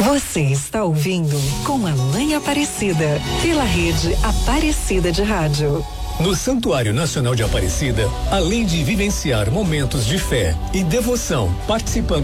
Você está ouvindo Com a Mãe Aparecida, pela rede Aparecida de Rádio. No Santuário Nacional de Aparecida, além de vivenciar momentos de fé e devoção, participando